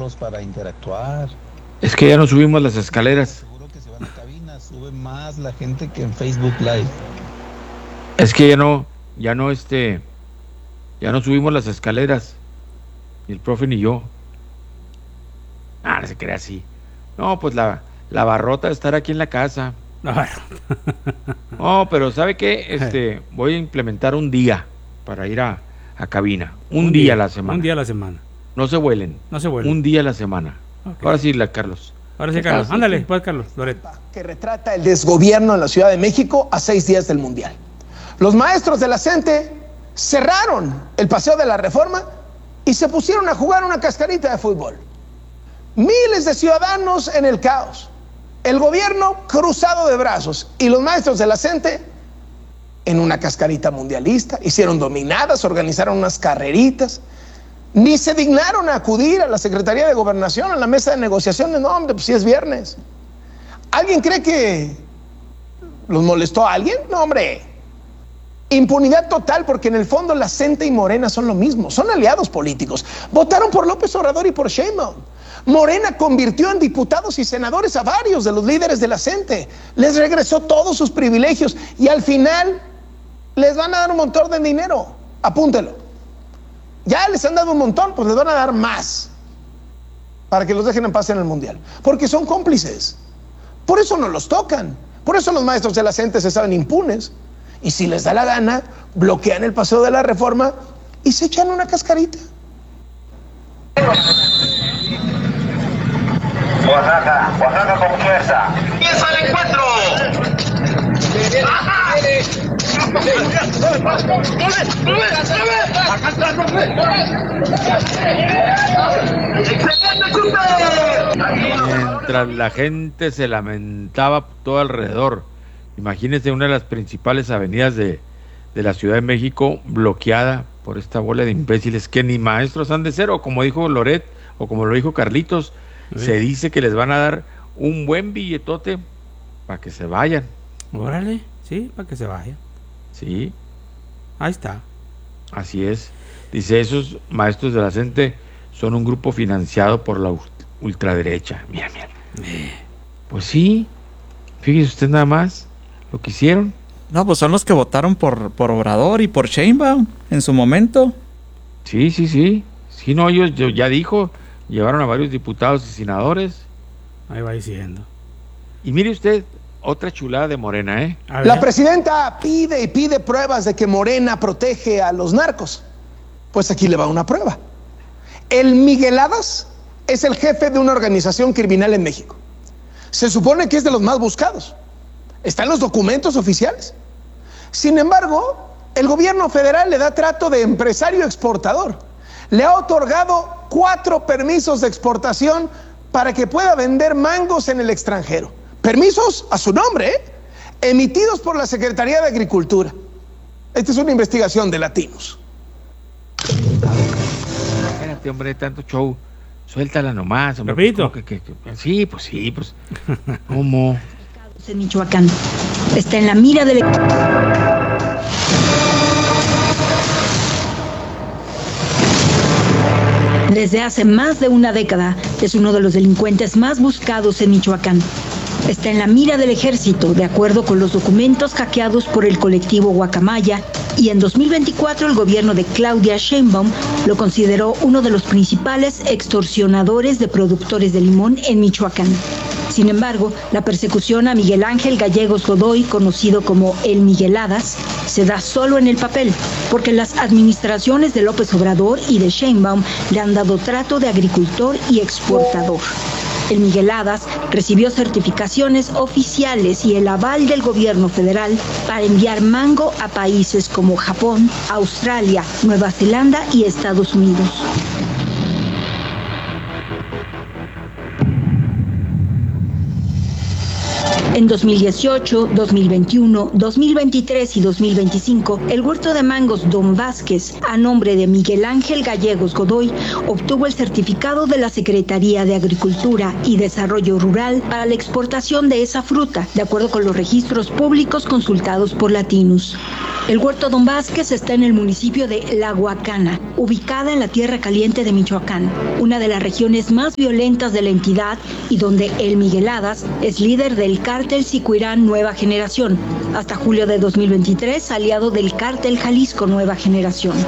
verlos, para interactuar. Es que ya no subimos las escaleras. Seguro que se van a cabina, sube más la gente que en Facebook Live. Es que ya no subimos las escaleras. Ni el profe ni yo. No se crea así. No, pues la barrota de estar aquí en la casa. No, pero ¿sabe qué? Voy a implementar un día para ir a cabina. Un día a la semana. Un día a la semana. No se vuelen. Un día a la semana. Okay. Ahora sí, Carlos. Ahora sí, Carlos. Ándale, pues, Carlos. Loret. Que retrata el desgobierno en la Ciudad de México a 6 días del Mundial. Los maestros de la CENTE cerraron el Paseo de la Reforma y se pusieron a jugar una cascarita de fútbol. Miles de ciudadanos en el caos. El gobierno cruzado de brazos y los maestros de la CENTE en una cascarita mundialista. Hicieron dominadas, organizaron unas carreritas. Ni se dignaron a acudir a la Secretaría de Gobernación, a la mesa de negociaciones. No, hombre, pues si es viernes. ¿Alguien cree que los molestó a alguien? No, hombre. Impunidad total, porque en el fondo la CENTE y Morena son lo mismo. Son aliados políticos. Votaron por López Obrador y por Sheinbaum. Morena convirtió en diputados y senadores a varios de los líderes de la CENTE. Les regresó todos sus privilegios y al final les van a dar un montón de dinero. Apúntelo. Ya les han dado un montón, pues les van a dar más para que los dejen en paz en el Mundial. Porque son cómplices. Por eso no los tocan. Por eso los maestros de la CENTE se saben impunes. Y si les da la gana, bloquean el Paseo de la Reforma y se echan una cascarita. Oaxaca con fuerza. ¡Empieza el encuentro! Mientras la gente se lamentaba todo alrededor, imagínense una de las principales avenidas de la Ciudad de México bloqueada por esta bola de imbéciles que ni maestros han de ser, o como dijo Loret, o como lo dijo Carlitos, se dice que les van a dar un buen billetote para que se vayan. Órale, sí, para que se vayan. Sí. Ahí está. Así es. Dice, esos maestros de la CENTE son un grupo financiado por la ultraderecha. Mira. Pues sí. Fíjese usted nada más lo que hicieron. No, pues son los que votaron por Obrador y por Sheinbaum en su momento. Sí. Sí, no, ellos ya dijo, llevaron a varios diputados y senadores. Ahí va diciendo. Y mire usted, otra chulada de Morena, ¿eh? La presidenta pide pruebas de que Morena protege a los narcos. Pues aquí le va una prueba. El Migueladas es el jefe de una organización criminal en México. Se supone que es de los más buscados. Está en los documentos oficiales. Sin embargo, el gobierno federal le da trato de empresario exportador. Le ha otorgado 4 permisos de exportación para que pueda vender mangos en el extranjero. Permisos a su nombre, emitidos por la Secretaría de Agricultura. Esta es una investigación de Latinos. Espérate, hombre, tanto show. Suéltala nomás, hombre. Repito. Sí. ¿Cómo? En Michoacán. Está en la mira del... Desde hace más de una década es uno de los delincuentes más buscados en Michoacán. Está en la mira del ejército, de acuerdo con los documentos hackeados por el colectivo Guacamaya, y en 2024 el gobierno de Claudia Sheinbaum lo consideró uno de los principales extorsionadores de productores de limón en Michoacán. Sin embargo, la persecución a Miguel Ángel Gallegos Godoy, conocido como el Migueladas, se da solo en el papel, porque las administraciones de López Obrador y de Sheinbaum le han dado trato de agricultor y exportador. El Migueladas recibió certificaciones oficiales y el aval del gobierno federal para enviar mango a países como Japón, Australia, Nueva Zelanda y Estados Unidos. En 2018, 2021, 2023 y 2025, el huerto de mangos Don Vázquez, a nombre de Miguel Ángel Gallegos Godoy, obtuvo el certificado de la Secretaría de Agricultura y Desarrollo Rural para la exportación de esa fruta, de acuerdo con los registros públicos consultados por Latinus. El huerto Don Vázquez está en el municipio de La Huacana, ubicada en la Tierra Caliente de Michoacán, una de las regiones más violentas de la entidad y donde el Migueladas es líder del cártel Sicuirán Nueva Generación, hasta julio de 2023 aliado del cártel Jalisco Nueva Generación.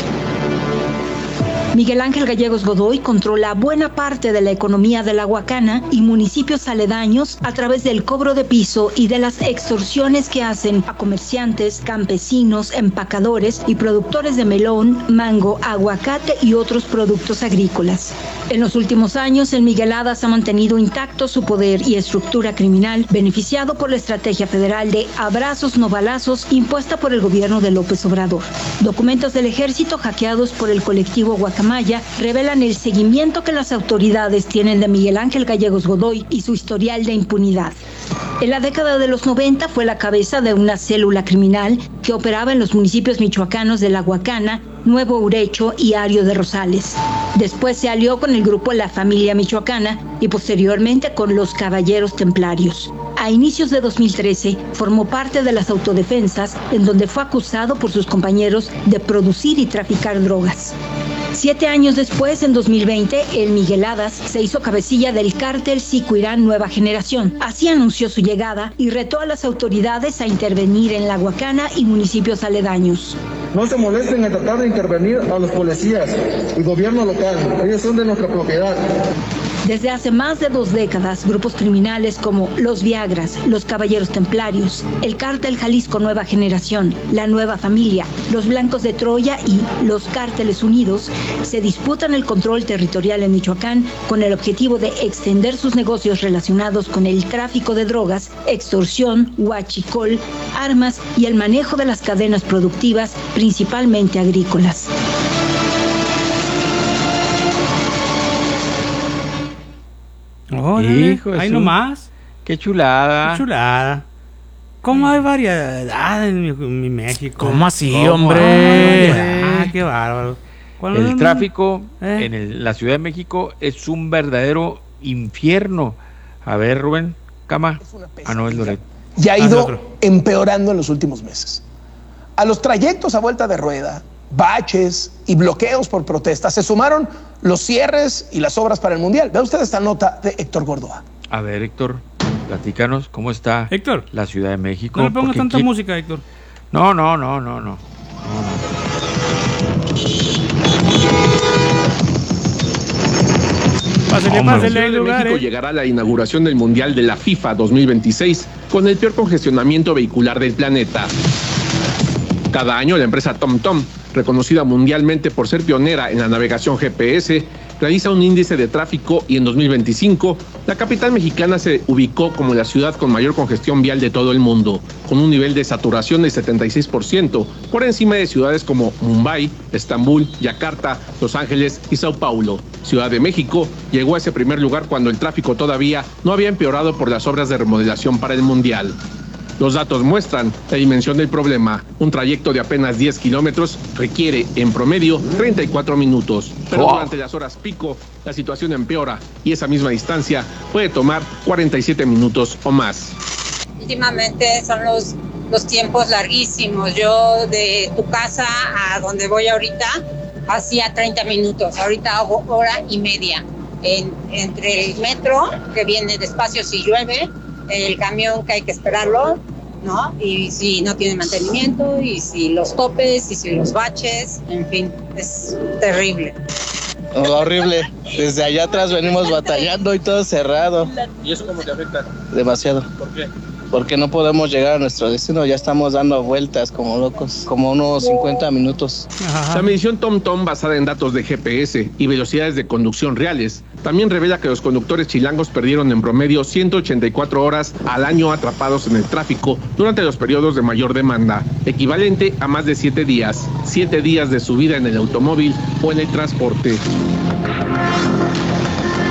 Miguel Ángel Gallegos Godoy controla buena parte de la economía de La Huacana y municipios aledaños a través del cobro de piso y de las extorsiones que hacen a comerciantes, campesinos, empacadores y productores de melón, mango, aguacate y otros productos agrícolas. En los últimos años, el Migueladas ha mantenido intacto su poder y estructura criminal, beneficiado por la estrategia federal de abrazos no balazos impuesta por el gobierno de López Obrador. Documentos del ejército hackeados por el colectivo Guacamaya revelan el seguimiento que las autoridades tienen de Miguel Ángel Gallegos Godoy y su historial de impunidad. En la década de los 90 fue la cabeza de una célula criminal que operaba en los municipios michoacanos de La Huacana, Nuevo Urecho y Ario de Rosales. Después se alió con el grupo La Familia Michoacana y posteriormente con los Caballeros Templarios. A inicios de 2013 formó parte de las autodefensas, en donde fue acusado por sus compañeros de producir y traficar drogas. 7 años después, en 2020, el Migueladas se hizo cabecilla del cártel Sicuirán Nueva Generación. Así anunció su llegada y retó a las autoridades a intervenir en La Huacana y municipios aledaños. No se molesten en tratar de intervenir a los policías y gobierno local. Ellos son de nuestra propiedad. Desde hace más de 2 décadas, grupos criminales como los Viagras, los Caballeros Templarios, el Cártel Jalisco Nueva Generación, la Nueva Familia, los Blancos de Troya y los Cárteles Unidos se disputan el control territorial en Michoacán con el objetivo de extender sus negocios relacionados con el tráfico de drogas, extorsión, huachicol, armas y el manejo de las cadenas productivas, principalmente agrícolas. Órale, Hijo de ahí su- nomás. Qué chulada. Qué chulada. ¿Cómo hay variedad en mi México? ¿Cómo así, ¿Cómo hombre? hay variedad? Qué bárbaro. El tráfico ¿Eh? en la Ciudad de México es un verdadero infierno. A ver, Rubén, Cama. Ah, no, es Loret. Ya ha Ah, ido otro. empeorando en los últimos meses. A los trayectos a vuelta de rueda, baches y bloqueos por protestas se sumaron los cierres y las obras para el Mundial. Vea usted esta nota de Héctor Gordoa. A ver, Héctor, platícanos, ¿cómo está Héctor, la Ciudad de México? no le pongas Porque tanta aquí- música, Héctor. No. Pásele, Hombre. pásele Ciudad el de lugar, México llegará a la inauguración del Mundial de la FIFA 2026 con el peor congestionamiento vehicular del planeta. Cada año la empresa TomTom, reconocida mundialmente por ser pionera en la navegación GPS, realiza un índice de tráfico y en 2025 la capital mexicana se ubicó como la ciudad con mayor congestión vial de todo el mundo, con un nivel de saturación del 76%, por encima de ciudades como Mumbai, Estambul, Yakarta, Los Ángeles y Sao Paulo. Ciudad de México llegó a ese primer lugar cuando el tráfico todavía no había empeorado por las obras de remodelación para el Mundial. Los datos muestran la dimensión del problema. Un trayecto de apenas 10 kilómetros requiere, en promedio, 34 minutos. Pero durante las horas pico, la situación empeora y esa misma distancia puede tomar 47 minutos o más. Últimamente son los tiempos larguísimos. Yo de tu casa a donde voy ahorita hacía 30 minutos. Ahorita hago hora y media. Entre el metro, que viene despacio si llueve, el camión que hay que esperarlo, ¿no? Y si no tiene mantenimiento, y si los topes, y si los baches, en fin, es terrible. Horrible. Desde allá atrás venimos batallando y todo cerrado. ¿Y eso cómo te afecta? Demasiado. ¿Por qué? Porque no podemos llegar a nuestro destino. Ya estamos dando vueltas como locos. Como unos 50 minutos. La medición TomTom, basada en datos de GPS y velocidades de conducción reales, también revela que los conductores chilangos perdieron en promedio 184 horas al año atrapados en el tráfico durante los periodos de mayor demanda, equivalente a más de 7 días. 7 días de su vida en el automóvil o en el transporte. A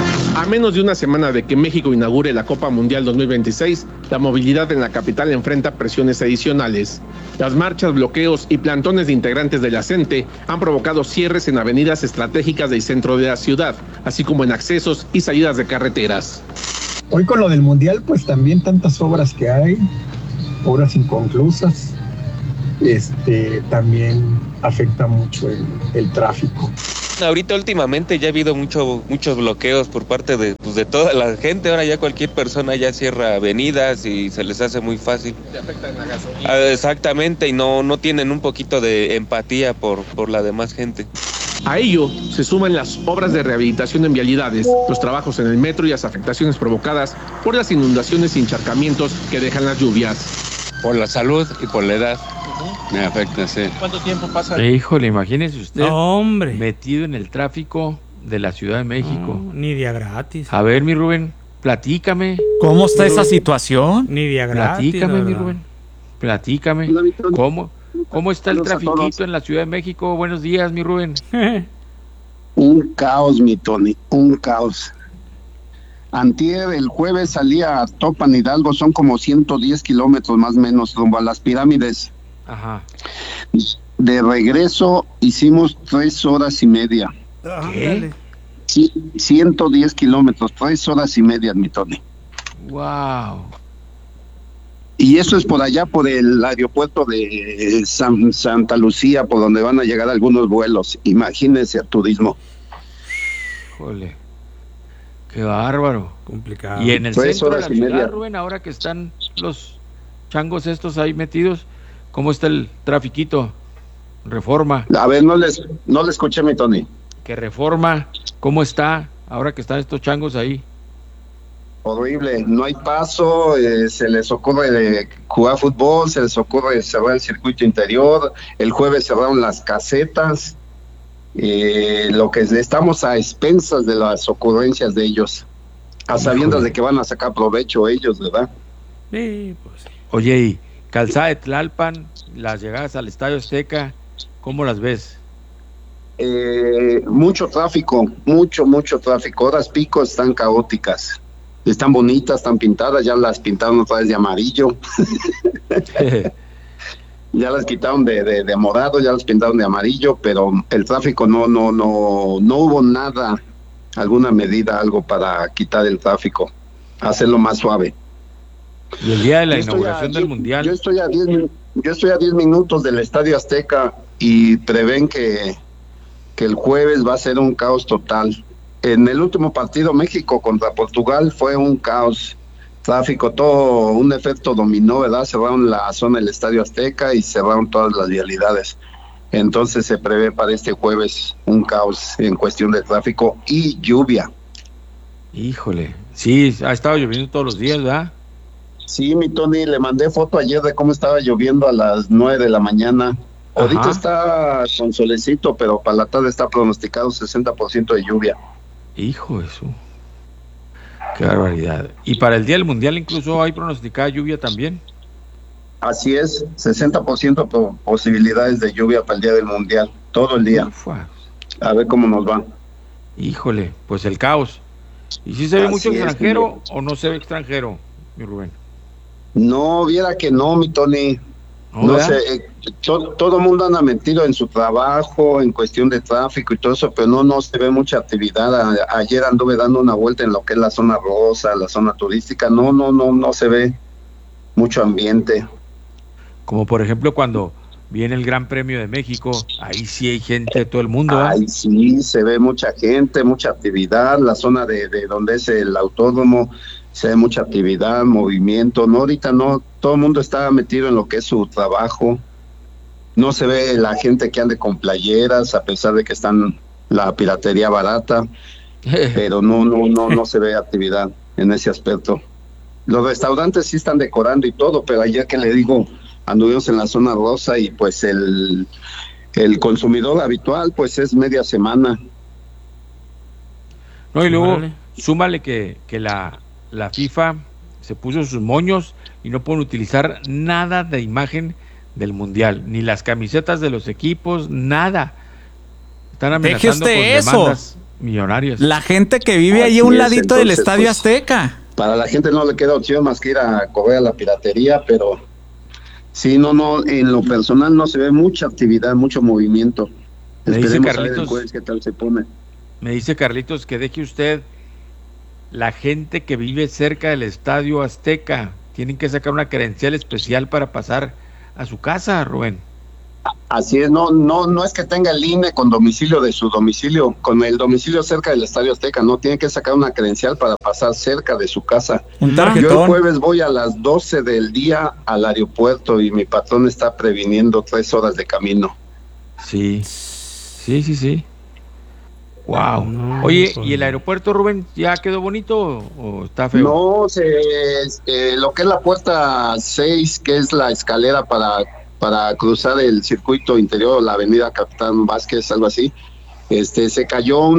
menos de una semana de que México inaugure la Copa Mundial 2026, la movilidad en la capital enfrenta presiones adicionales. Las marchas, bloqueos y plantones de integrantes de la CENTE han provocado cierres en avenidas estratégicas del centro de la ciudad, así como en accesos y salidas de carreteras. Hoy con lo del Mundial, pues también tantas obras que hay, obras inconclusas, también afecta mucho el tráfico. Ahorita últimamente ya ha habido muchos bloqueos por parte de toda la gente. Ahora ya cualquier persona ya cierra avenidas y se les hace muy fácil. Te afecta en la gasolina. Exactamente, y no tienen un poquito de empatía por la demás gente. A ello se suman las obras de rehabilitación en vialidades, los trabajos en el metro y las afectaciones provocadas por las inundaciones y encharcamientos que dejan las lluvias. Por la salud y por la edad. Me afecta, sí. ¿Cuánto tiempo pasa? Híjole, imagínese usted hombre, metido en el tráfico de la Ciudad de México. No, ni día gratis. A ver, mi Rubén, platícame. ¿Cómo está esa situación? Ni día gratis. Platícame, mi Rubén. Platícame. ¿Cómo está el trafiquito en la Ciudad de México? Buenos días, mi Rubén. Un caos, mi Tony, un caos. Antier, el jueves, salía a Topan Hidalgo, son como 110 kilómetros más o menos, rumbo a las pirámides. Ajá. De regreso hicimos 3 horas y media. ¿Qué? Sí, 110 kilómetros, 3 horas y media, mi Tony. Wow. Y eso es por allá, por el aeropuerto de Santa Lucía, por donde van a llegar algunos vuelos. Imagínense el turismo. Híjole. Qué bárbaro. Complicado. Y en el 3 centro de horas la y ciudad, media. Rubén, ahora que están los changos estos ahí metidos, ¿cómo está el trafiquito? Reforma. A ver, no le escuché, mi Tony. ¿Qué Reforma? ¿Cómo está ahora que están estos changos ahí? Horrible, no hay paso, se les ocurre jugar fútbol, se les ocurre cerrar el circuito interior, el jueves cerraron las casetas, lo que estamos a expensas de las ocurrencias de ellos, a sabiendas de que van a sacar provecho ellos, ¿verdad? Sí, pues sí. Oye, y Calzada de Tlalpan, las llegadas al Estadio Azteca, ¿cómo las ves? Mucho tráfico, mucho tráfico, horas pico están caóticas. Están bonitas, están pintadas, ya las pintaron otra vez de amarillo. Ya las quitaron de morado, ya las pintaron de amarillo, pero el tráfico no hubo nada, alguna medida, algo para quitar el tráfico, hacerlo más suave. Y el día de la inauguración del Mundial. Yo estoy a 10 minutos del Estadio Azteca y prevén que el jueves va a ser un caos total. En el último partido, México contra Portugal, fue un caos, tráfico, todo un efecto dominó, ¿verdad? Cerraron la zona del Estadio Azteca y cerraron todas las vialidades. Entonces se prevé para este jueves un caos en cuestión de tráfico y lluvia. Híjole, sí, ha estado lloviendo todos los días, ¿verdad? Sí, mi Tony, le mandé foto ayer de cómo estaba lloviendo a las 9 de la mañana. Ahorita Ajá. está con solecito, pero para la tarde está pronosticado 60% de lluvia. Hijo de su... Qué barbaridad. Y para el día del Mundial incluso hay pronosticada lluvia también. Así es, 60% posibilidades de lluvia para el día del Mundial, todo el día. Ufa. A ver cómo nos va. Híjole, pues el caos. ¿Y si se ve Así mucho es, extranjero o no se ve extranjero, mi Rubén? No, viera que no, mi Tony. No ¿verdad? sé, todo el mundo anda metido en su trabajo, en cuestión de tráfico y todo eso, pero no se ve mucha actividad. Ayer anduve dando una vuelta en lo que es la zona rosa, la zona turística, no se ve mucho ambiente. Como por ejemplo cuando viene el Gran Premio de México, ahí sí hay gente de todo el mundo. Ahí sí, se ve mucha gente, mucha actividad, la zona de donde es el autódromo, se ve mucha actividad, movimiento. No, ahorita no, todo el mundo está metido en lo que es su trabajo. No se ve la gente que ande con playeras, a pesar de que están la piratería barata, pero no se ve actividad en ese aspecto. Los restaurantes sí están decorando y todo, pero ayer que le digo, anduvimos en la zona rosa y pues el consumidor habitual pues es media semana. No, y luego Vale. súmale que la FIFA se puso sus moños y no pueden utilizar nada de imagen del Mundial, ni las camisetas de los equipos, nada. Están amenazando Deje usted con eso. demandas. millonarias. La gente que vive ahí a un ladito del Estadio Azteca. Para la gente no le queda opción más que ir a correr a la piratería, pero sí, no, en lo personal no se ve mucha actividad, mucho movimiento. Me dice Esperemos a ver el Carlitos, jueves qué tal se pone. me dice Carlitos que deje usted la gente que vive cerca del Estadio Azteca. Tienen que sacar una credencial especial para pasar a su casa, Rubén. Así es, no es que tenga el INE con domicilio de su domicilio, con el domicilio cerca del Estadio Azteca, no, tiene que sacar una credencial para pasar cerca de su casa. Un tarjetón. Yo el jueves voy a las 12 del día al aeropuerto y mi patrón está previniendo 3 horas de camino. Sí. Wow. No, Oye, pues ¿y el aeropuerto, Rubén, ya quedó bonito o está feo? No, lo que es la puerta 6, que es la escalera para cruzar el circuito interior, la avenida Capitán Vázquez, algo así, se cayó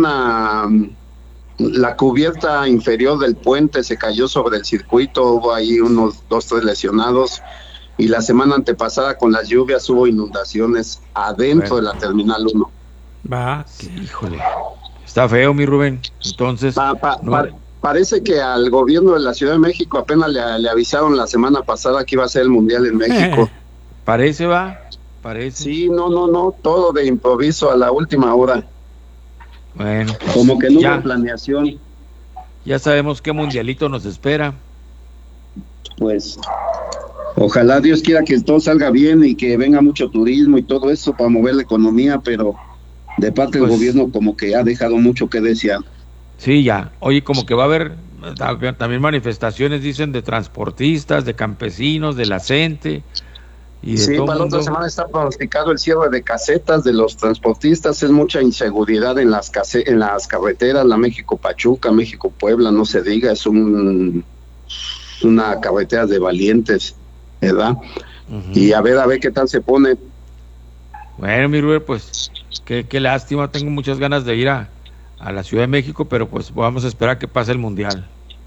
la cubierta inferior del puente se cayó sobre el circuito, hubo ahí unos 2-3 lesionados, y la semana antepasada con las lluvias hubo inundaciones adentro de la Terminal 1. Va. Híjole. Está feo, mi Rubén. Entonces, parece que al gobierno de la Ciudad de México apenas le avisaron la semana pasada que iba a ser el Mundial en México. Parece. Sí, no, todo de improviso a la última hora. Bueno. Como que no hubo planeación. Ya sabemos qué mundialito nos espera. Pues, ojalá Dios quiera que todo salga bien y que venga mucho turismo y todo eso para mover la economía, pero de parte del gobierno como que ha dejado mucho que desear. Sí, ya. Oye, como que va a haber también manifestaciones, dicen, de transportistas, de campesinos, de la gente. Y de sí, todo para la otra mundo. semana está pronosticado el cierre de casetas de los transportistas. Es mucha inseguridad en las carreteras, la México-Pachuca, México-Puebla, no se diga, es una carretera de valientes, ¿verdad? Y a ver qué tal se pone. Bueno, mi Rubén, pues qué lástima, tengo muchas ganas de ir a la Ciudad de México, pero pues vamos a esperar que pase el Mundial.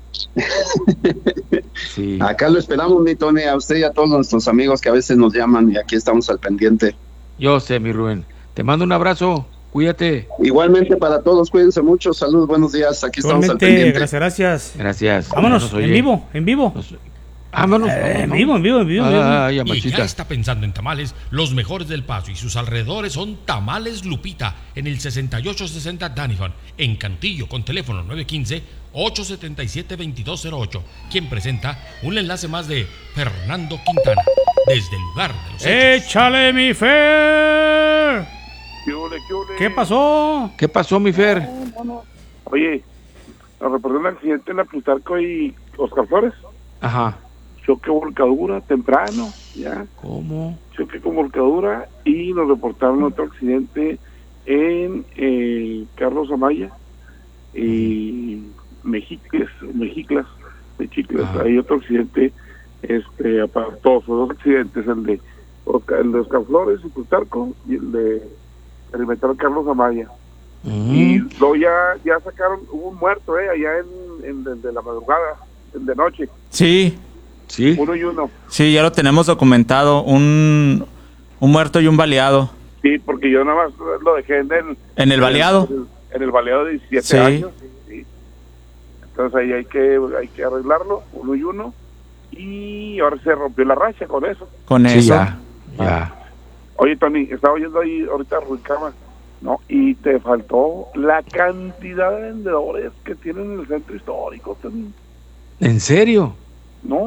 Sí. Acá lo esperamos, mi Tony, a usted y a todos nuestros amigos que a veces nos llaman y aquí estamos al pendiente. Yo sé, mi Rubén. Te mando un abrazo, cuídate. Igualmente para todos, cuídense mucho, salud, buenos días, aquí estamos al pendiente. Gracias. Vámonos, en vivo. Vámonos. En vivo. Y ya está pensando en tamales, los mejores del Paso y sus alrededores son Tamales Lupita, en el 6860 Danihon, en Cantillo, con teléfono 915-877-2208, quien presenta un enlace más de Fernando Quintana, desde el lugar de los hechos. ¡Échale, mi Fer! ¿Qué pasó? ¿Qué pasó, mi Fer? No. Oye, nos reportó un accidente en la Plutarco y Oscar Flores. Ajá. Choque volcadura temprano, ya. ¿Cómo? Choque con volcadura y nos reportaron otro accidente en Carlos Amaya y Mexiclas, de Chicles. Hay otro accidente, aparatoso, dos accidentes, el de Oscar Flores y Plutarco y el de Perimetral Carlos Amaya. Y luego ya sacaron, hubo un muerto allá en de la madrugada, de noche. Sí. 1 y 1. Sí, ya lo tenemos documentado, un muerto y un baleado. Sí, porque yo nada más lo dejé en el baleado. En el baleado de 17 años. Sí. Entonces ahí hay que arreglarlo, 1 y 1. Y ahora se rompió la racha con eso. Con eso. Ya. Oye, Tony, estaba oyendo ahí ahorita Ruicama, ¿no? Y te faltó la cantidad de vendedores que tienen en el centro histórico, Tony. ¿En serio? No.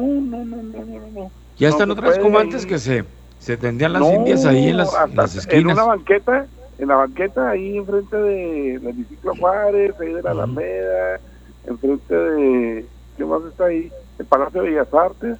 Ya están otras como antes que se tendían las indias ahí en las esquinas. En una banqueta, ahí enfrente de Hemiciclo Juárez, ahí de la Alameda, enfrente de, ¿qué más está ahí? El Palacio de Bellas Artes,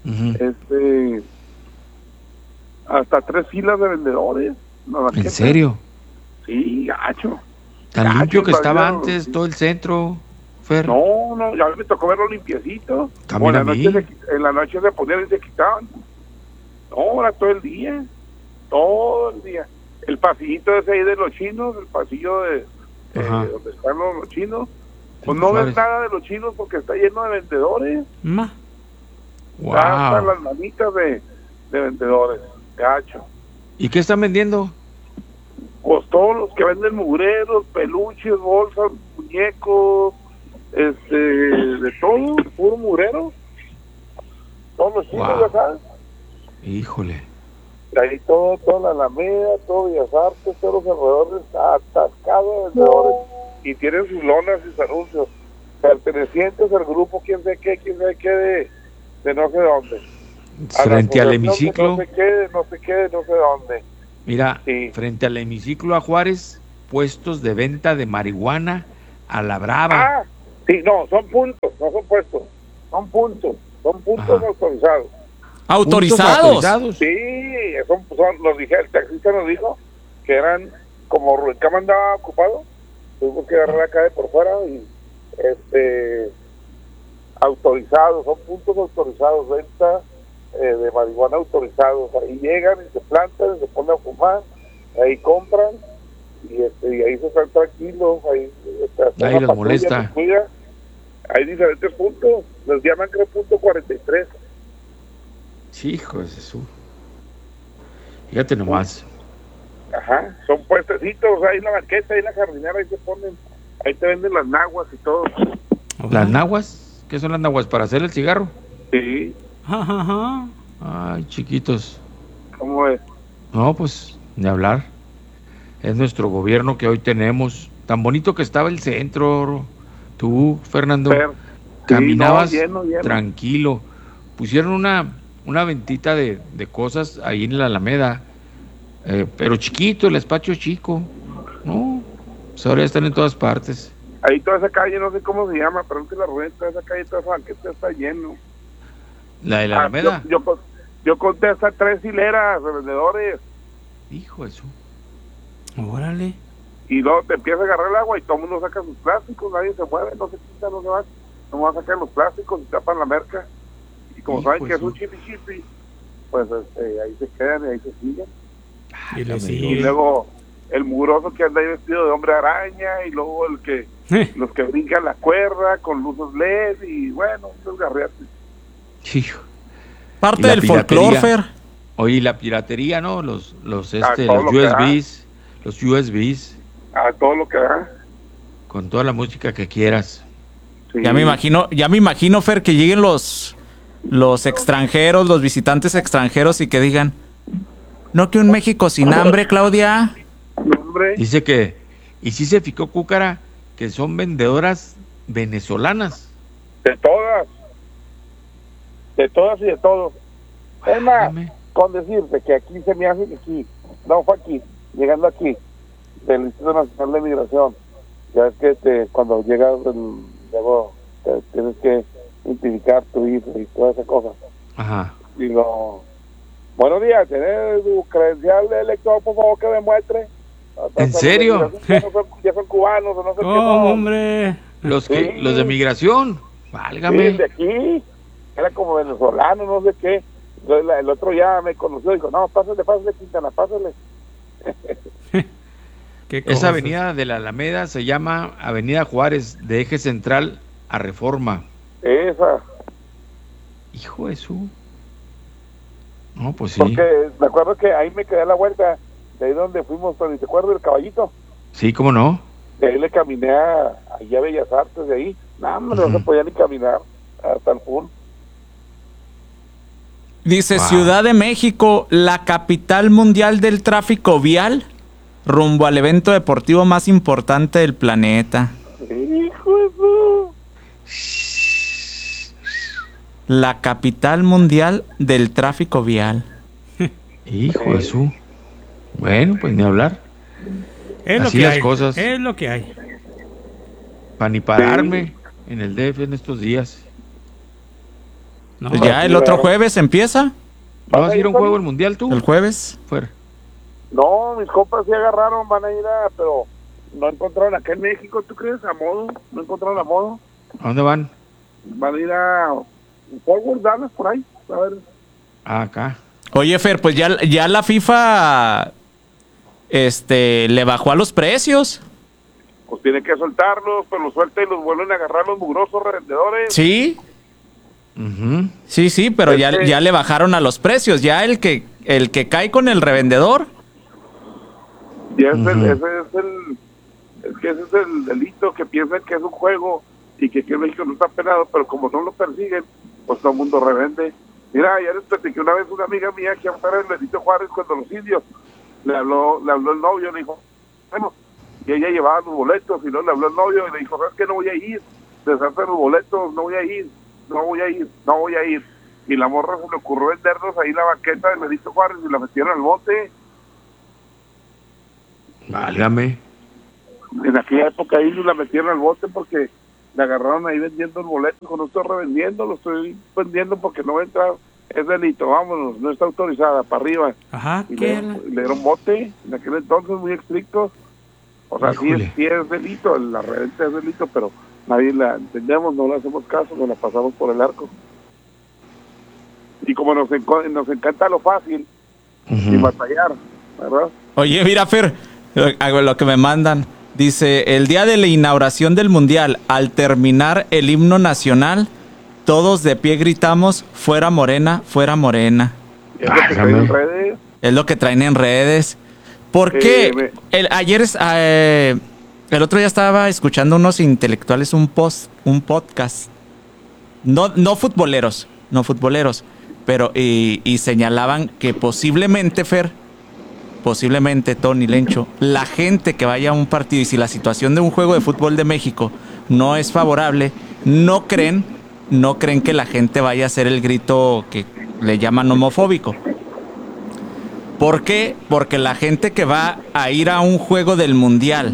hasta 3 filas de vendedores. ¿En serio? Sí, gacho. Tan limpio que estaba antes todo el centro. No, ya me tocó verlo limpiecito. También a mí. En la noche se ponían y se quitaban. No, ahora todo el día. El pasillito ese ahí de los chinos, el pasillo de donde están los chinos, pues no ves nada de los chinos porque está lleno de vendedores. Wow. Están las manitas de vendedores, gacho. ¿Y qué están vendiendo? Pues todos los que venden mugreros, peluches, bolsas, muñecos, de todo, puro mugrero. Todos los chicos, ya sabes. Híjole. Ahí toda la Alameda, todo Bellas Artes, todos los alrededores, atascado de vendedores, y tienen sus lonas y sus anuncios, pertenecientes al grupo, quién sabe qué, de no sé dónde. Frente al hemiciclo. No sé qué, de no sé dónde. Mira, frente al hemiciclo a Juárez, puestos de venta de marihuana a la brava. Ah, sí, no, son puntos, no son puestos, son puntos autorizados. ¿Autorizados? Sí, son los dije, el taxista nos dijo que eran, como el cama andaba ocupado, tuvimos que agarrar la calle por fuera y autorizados, son puntos autorizados, venta de marihuana autorizados. Ahí llegan y se plantan, y se ponen a fumar, ahí compran y ahí se están tranquilos, ahí les molesta. Hay diferentes puntos, les llaman creo punto 43. Sí, hijo de Jesús. Fíjate nomás. Ajá, son puestecitos, ahí en la banqueta, ahí en la jardinera, ahí se ponen, ahí te venden las naguas y todo. ¿Las naguas? ¿Qué son las naguas? ¿Para hacer el cigarro? Sí. Ajá. Ay, chiquitos. ¿Cómo es? No, pues, de hablar. Es nuestro gobierno que hoy tenemos. Tan bonito que estaba el centro. Tú, Fernando, caminabas lleno. Tranquilo. Pusieron una ventita de cosas ahí en la Alameda, pero chiquito, el espacio chico. No, pues ahora están en todas partes. Ahí toda esa calle, no sé cómo se llama, pero que la rueda, toda esa calle, toda esa banqueta está lleno. ¿La de la Alameda? Yo conté hasta 3 hileras de vendedores. Hijo de su. Órale. Y luego te empieza a agarrar el agua y todo el mundo saca sus plásticos, nadie se mueve, no se quita, no se va. No van a sacar los plásticos y tapan la merca. Y como saben que es un chipi, pues ahí se quedan y ahí se siguen. Y luego el mugroso que anda ahí vestido de hombre araña, y luego los que brincan la cuerda con luces LED, y bueno, un desgarriate. Hijo. Parte del folclore, Fer. Oye, la piratería, ¿no? Los USBs. Los USBs. A todo lo que da. Con toda la música que quieras. Sí. Ya me imagino, Fer, que lleguen los extranjeros, los visitantes extranjeros, y que digan: ¿no que un México sin hambre, Claudia? Dice que, y sí se fijó Cúcara, que son vendedoras venezolanas. De todas y de todos. Es más, con decirte que aquí se me hace que aquí, no fue aquí, llegando aquí, del Instituto Nacional de Migración, ya es que cuando llegas, luego tienes que identificar tu hijo y toda esa cosa. Ajá. Digo, buenos días, ¿tenés tu credencial de elector, por favor, que me muestre? ¿En serio? Ya son cubanos o no sé qué. Hombre. Los de migración, válgame. Sí, de aquí, era como venezolano, no sé qué. Entonces, el otro ya me conoció y dijo: no, pásale, Quintana, pásale. Esa avenida de la Alameda se llama Avenida Juárez, de eje central a Reforma. Esa. Hijo de su. No, pues sí. Porque me acuerdo que ahí me quedé a la vuelta, de ahí donde fuimos, ¿te acuerdas del Caballito? Sí, ¿cómo no? De ahí le caminé allá a Bellas Artes, de ahí. No se podía ni caminar hasta el full. Dice, wow. Ciudad de México, la capital mundial del tráfico vial, rumbo al evento deportivo más importante del planeta. ¡Hijo de su! La capital mundial del tráfico vial. Hijo de su. Bueno, pues ni hablar. Es así lo que las hay. cosas. Es lo que hay. Para ni pararme en el DF en estos días. No, pues ya el otro jueves empieza. ¿Vas a ir a un juego del mundial tú? El jueves. Fuera. No, mis compas sí agarraron, van a ir pero no encontraron acá en México, ¿tú crees? A modo, no encontraron a modo. ¿A dónde van? Van a ir a Forward Dallas por ahí, a ver. Acá. Oye, Fer, pues ya la FIFA le bajó a los precios. Pues tiene que soltarlos, pero los suelta y los vuelven a agarrar los mugrosos revendedores. Sí. Sí, pero ya le bajaron a los precios. Ya el que cae con el revendedor Y ese es el delito, que piensan que es un juego y que aquí en México no está penado, pero como no lo persiguen, pues todo el mundo revende. Mira, ya les platiqué una vez una amiga mía que afuera del Benito Juárez, cuando los indios le habló el novio, le dijo, bueno, y ella llevaba los boletos, y luego le habló el novio y le dijo, ¿sabes qué? No voy a ir, deshacen los boletos, no voy a ir. Y la morra se le ocurrió vendernos ahí la banqueta del Benito Juárez y la metieron al bote. Válgame. En aquella época ahí la metieron al bote porque la agarraron ahí vendiendo el boleto. Con esto revendiendo, lo estoy vendiendo porque no va a entrar, es delito, vámonos, no está autorizada, para arriba. Ajá, y ¿qué? le dieron bote, en aquel entonces muy estrictos. O sea, sí es delito, la reventa es delito, pero nadie la entendemos, no le hacemos caso, nos la pasamos por el arco. Y como nos encanta lo fácil, y batallar, ¿verdad? Oye, mira, Fer, lo que me mandan. Dice, el día de la inauguración del Mundial, al terminar el himno nacional, todos de pie gritamos, fuera Morena, fuera Morena. Es lo que traen en redes. Es lo que traen en redes. ¿Por qué? El otro día estaba escuchando unos intelectuales un podcast. No futboleros, pero y señalaban que posiblemente, Fer, Tony, Lencho, la gente que vaya a un partido y si la situación de un juego de fútbol de México no es favorable, no creen que la gente vaya a hacer el grito que le llaman homofóbico. ¿Por qué? Porque la gente que va a ir a un juego del Mundial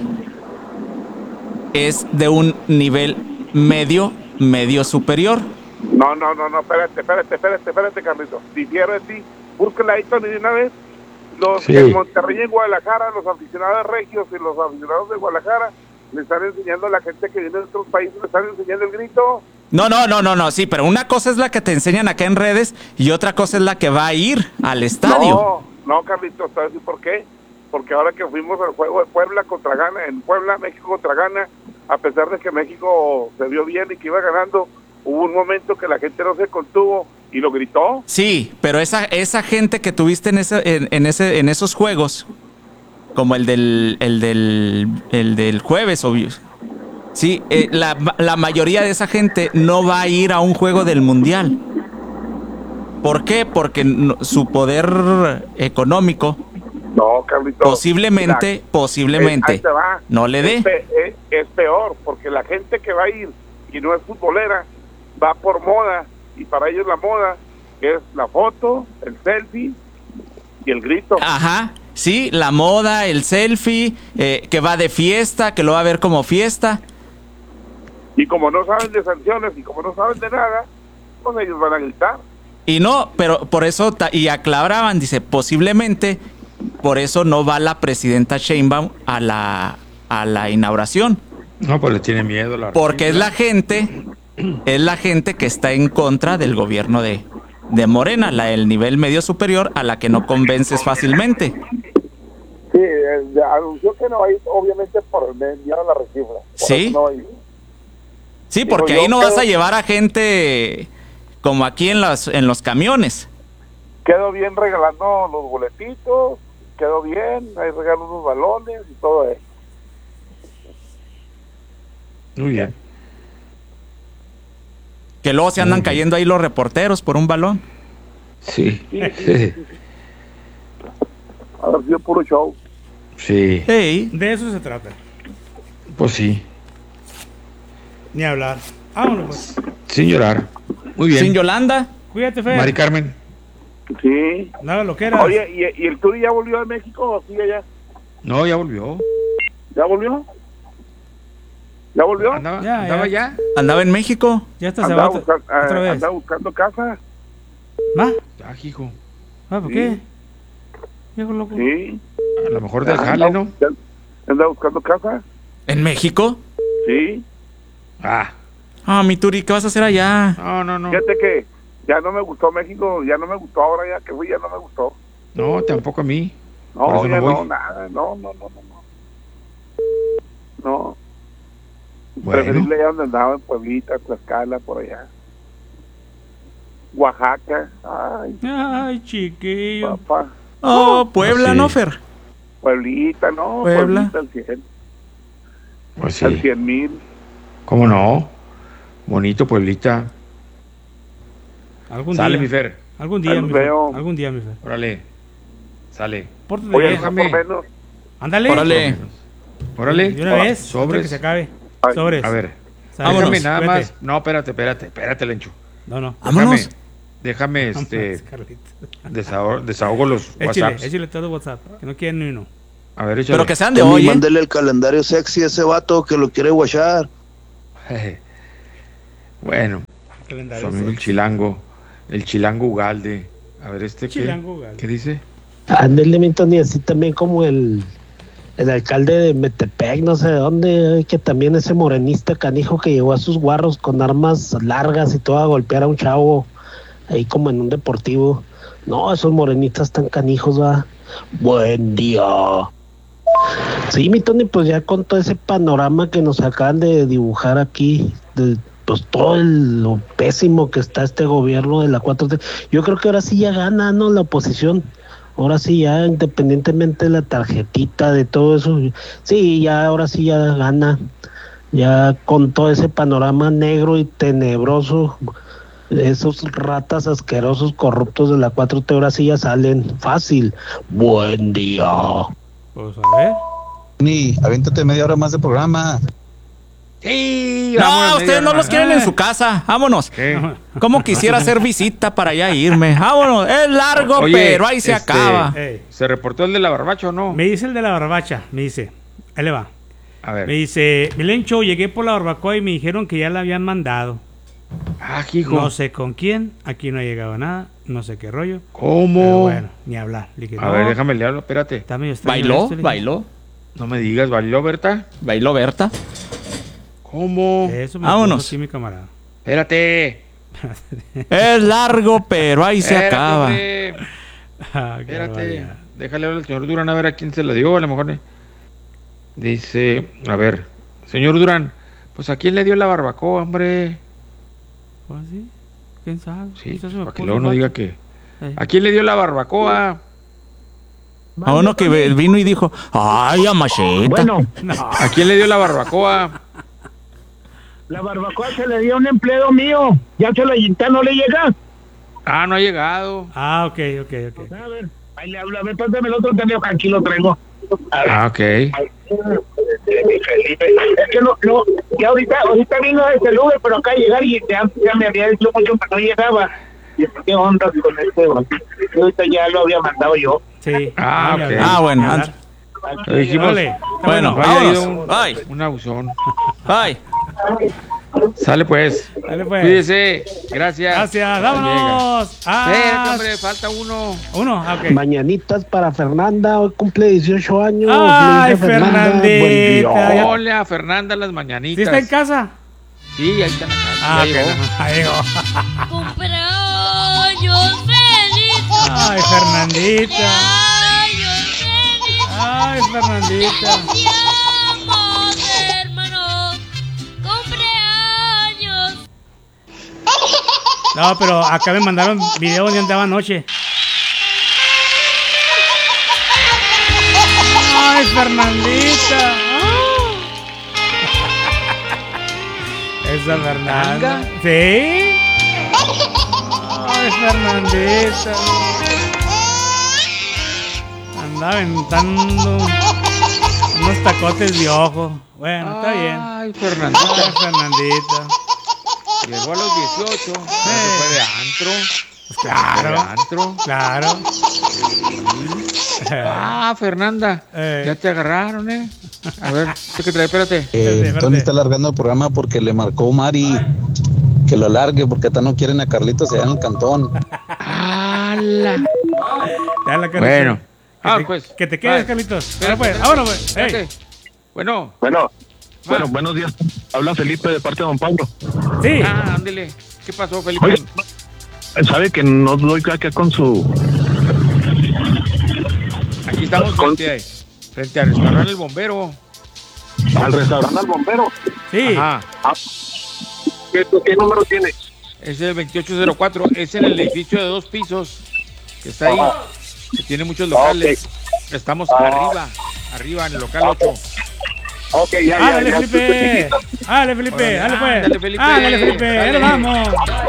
es de un nivel medio superior. No, espérate, Carlito. Difiero de ti. Búsquela ahí, Tony, de una vez. En Monterrey y en Guadalajara, los aficionados regios y los aficionados de Guadalajara le están enseñando a la gente que viene de otros países, le están enseñando el grito. No, sí, pero una cosa es la que te enseñan acá en redes y otra cosa es la que va a ir al estadio. No, Carlitos, ¿sabes por qué? Porque ahora que fuimos al juego de Puebla contra Ghana, en Puebla, México contra Ghana, a pesar de que México se vio bien y que iba ganando, hubo un momento que la gente no se contuvo y lo gritó. Sí, pero esa gente que tuviste en esos juegos, como el del jueves, obvio. Sí, la mayoría de esa gente no va a ir a un juego del Mundial. ¿Por qué? Porque su poder económico posiblemente ahí te va. No le dé. Es peor, porque la gente que va a ir y no es futbolera va por moda, y para ellos la moda es la foto, el selfie y el grito. Ajá, sí, la moda, el selfie, que va de fiesta, que lo va a ver como fiesta. Y como no saben de sanciones y como no saben de nada, pues ellos van a gritar. Y no, pero por eso, y aclaraban, dice, posiblemente por eso no va la presidenta Sheinbaum a la inauguración. No, pues le tiene miedo. Porque es la gente que está en contra del gobierno de Morena, el nivel medio superior, a la que no convences fácilmente. Sí, anunció que no va a ir, obviamente por el medio a la recibra. Sí. No va a ir. Sí, porque ahí no vas a llevar a gente como aquí en los camiones. Quedó bien regalando los boletitos, quedó bien, ahí regaló unos balones y todo eso. Muy bien. Que luego se andan cayendo ahí los reporteros por un balón. Sí. Haber sido puro show. Sí. Hey, de eso se trata. Pues sí. Ni hablar. Vámonos. Sin llorar. Muy bien. Sin Yolanda. Cuídate, Fer. Mari Carmen. Sí. Nada, lo que era. Oye, ¿y el Turi ya volvió a México o sigue allá? No, ya volvió. ¿Ya volvió? ¿Ya volvió? Andaba ya. Andaba en México. Ya está, se va otra vez. Andaba buscando casa. ¿Va? Ya, hijo. ¿Por qué? Viejo loco. Sí. A lo mejor del jale, ¿no? ¿Andaba buscando casa? ¿En México? Sí. Mi Turi, ¿qué vas a hacer allá? No. Fíjate que ya no me gustó México, ya no me gustó ahora ya que fui, ya no me gustó. No, tampoco a mí. No, ya no, nada, no. Bueno. Preferible allá donde andaba, en Pueblita, Tlaxcala, por allá. Oaxaca. Ay, chiquillo. Papá. Puebla, sí. ¿no, Fer? Pueblita, no, Puebla. Pueblita al 100. Pues sí. Al 100,000. ¿Cómo no? Bonito, Pueblita. Algún Sale, día. mi Fer. Algún día, Ahí mi los Fer. veo. Algún día, mi Fer. Órale. Sale. Pórtate Oye, bien. no por menos. Ándale. Órale. Órale. De una vez. Sobres. Antes que se acabe. Ay. Sobres. A ver. Sale. Vámonos. Déjame nada Vete. más. No, espérate, Lencho. No. Vámonos. Déjame, Vámonos, Carlitos. desahogo los WhatsApps. Échale todo WhatsApp. Que no quieren ni uno. A ver, échale. Pero que sean de hoy, ¿eh? Mándele el calendario sexy a ese vato que lo quiere guachar. Bueno, Calendario son el chilango Ugalde. A ver, ¿qué? Chilango Ugalde. ¿Qué dice? Ándele, mi Tony, así también como el alcalde de Metepec, no sé de dónde, que también ese morenista canijo que llegó a sus guarros con armas largas y todo a golpear a un chavo ahí como en un deportivo. No, esos morenistas tan canijos, va. Buen día. Sí, mi Tony, pues ya con todo ese panorama que nos acaban de dibujar aquí, de pues todo lo pésimo que está este gobierno de la 4T, yo creo que ahora sí ya gana, ¿no? La oposición. Ahora sí ya, independientemente de la tarjetita, de todo eso, sí, ya ahora sí ya gana. Ya con todo ese panorama negro y tenebroso, esos ratas asquerosos corruptos de la 4T ahora sí ya salen fácil. Buen día. Pues a ver. Ni, aviéntate media hora más de programa. Sí, No, ustedes no los quieren en su casa. Vámonos. ¿Cómo quisiera hacer visita para allá irme? Vámonos. Es largo, Oye, pero ahí se acaba. ¿Se reportó el de la barbacha o no? Me dice el de la barbacha. Me dice. Ahí le va. A ver. Me dice, Milencho, llegué por la barbacoa y me dijeron que ya la habían mandado. Ah, hijo. No sé con quién. Aquí no ha llegado nada. No sé qué rollo. ¿Cómo? Pero bueno, ni hablar. Le dije, A ver, déjame leerlo, espérate. Está medio extraño ¿Bailó? esto, le dije. ¿Bailó? No me digas, ¿bailó, Berta? ¿Bailó Berta? ¿Cómo? Eso me Vámonos. puso aquí mi camarada. Espérate. Es largo, pero ahí se Espérate, acaba. hombre. Ah, qué Espérate. barbaridad. Déjale hablar al señor Durán a ver a quién se la dio. A lo mejor dice, a ver, señor Durán, pues a quién le dio la barbacoa, hombre. ¿Pues sí? ¿Quién sabe? Sí, Eso pues, se me para que puso luego no gacho. diga que. ¿A quién le dio la barbacoa? A uno que vino y dijo, ay, amacheta. Bueno, ¿A quién le dio la barbacoa? la barbacoa se le dio a un empleado mío. Ya no le llega. Ah, no ha llegado. Ah, ok. A ver, ahí le hablo. A ver, pásame el otro teléfono, aquí lo traigo. Ah, ok. Es que no, ya ahorita vino desde el Uber, pero acá llegar y ya me había dicho mucho que no llegaba. Y qué onda con este, ahorita ya lo había mandado yo. Sí. Ah, ok. Ah, bueno. Lo dijimos. Dale. Bueno, Vaya, vámonos. ido Bye. un abusón. Bye. Sale pues. Dale, pues. Cuídese. Gracias. Gracias. Vámonos. Espérate, hombre, falta uno. Uno, ok. Mañanitas para Fernanda, hoy cumple 18 años. Ay, Mi hija Fernanda, Fernandita. buen día. Ponle a Fernanda las mañanitas. ¿Sí está en casa? Sí, ahí está en la casa. Ah, Ya llegó. ahí llegó. ¡Cumpleaños feliz! Ay, Fernandita. ¡Cumpleaños feliz! Ay, Fernandita. ¡Deseamos, hermanos! ¡Cumpleaños! No, pero acá me mandaron video donde andaba anoche. Ay, Fernandita. Esa Fernanda. Sí. Ay, Fernandita. Andaba aventando unos tacotes de ojo. Bueno, está bien. Ay, Fernandita. Ay, Fernandita. Llegó a los 18. Se fue de antro. Pues claro. De antro. Claro. Ah, Fernanda. Ya te agarraron, A ver, ¿qué te trae? Espérate. Tony está alargando el programa porque le marcó Mari que lo alargue porque hasta no quieren a Carlitos allá en el cantón. ¡Hala! Ya la Bueno. Pues. Que te quedes, Carlitos. Espérate, Pues, espérate, vámonos, pues. espérate. Bueno. Bueno, buenos días. Habla Felipe de parte de Don Pablo. Sí. Ah, ándele. ¿Qué pasó, Felipe? Oye, ¿sabe que no doy acá con su... Aquí estamos frente al restaurante El Bombero. ¿Al restaurante El Bombero? Sí. Ajá. ¿Qué número tiene? Es el 2804. Es en el edificio de 2 pisos que está ahí que tiene muchos locales. Estamos arriba en el local 8. ¡Ándale, Felipe! ¡Ándale, Felipe! ¡Ándale, pues! ¡Ándale, Felipe! ¡Ahí lo vamos!